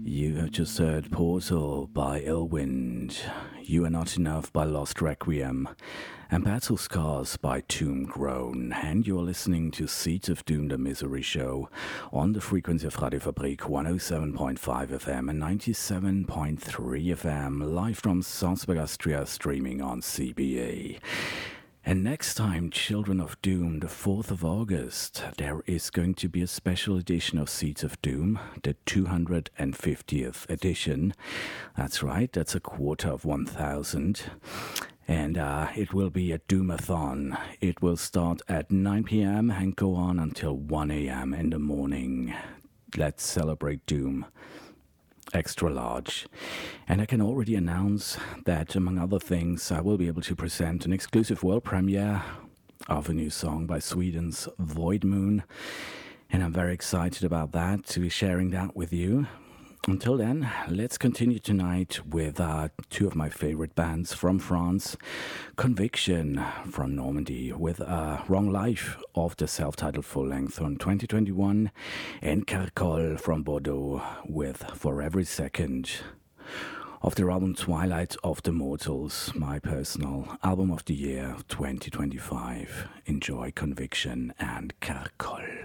You have just heard Portal by Illwind, You Are Not Enough by Lost Requiem, and Battle Scars by Tomb Grown, and you're listening to Seeds of Doom, the Misery Show, on the frequency of Radio Fabrik 107.5 FM and 97.3 FM, live from Salzburg, Austria, streaming on CBA. And next time, Children of Doom, the 4th of August, there is going to be a special edition of Seeds of Doom, the 250th edition. That's right, that's a quarter of 1,000. And it will be a Doomathon. It will start at 9 p.m. and go on until 1 a.m. in the morning. Let's celebrate Doom. Extra large. And I can already announce that, among other things, I will be able to present an exclusive world premiere of a new song by Sweden's Void Moon. And I'm very excited about that, to be sharing that with you. Until then, let's continue tonight with two of my favorite bands from France. Conviction from Normandy with Wrong Life of the self-titled full-length on 2021, and Carcol from Bordeaux with For Every Second of their album Twilight of the Mortals, my personal album of the year 2025. Enjoy Conviction and Carcol.